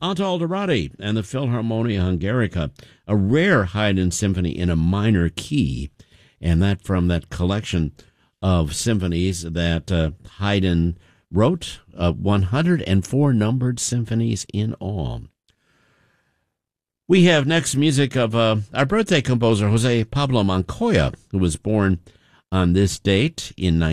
Anto Alderati and the Philharmonia Hungarica, a rare Haydn symphony in a minor key, and that from that collection of symphonies that Haydn wrote, 104 numbered symphonies in all. We have next music of our birthday composer, Jose Pablo Montoya, who was born on this date in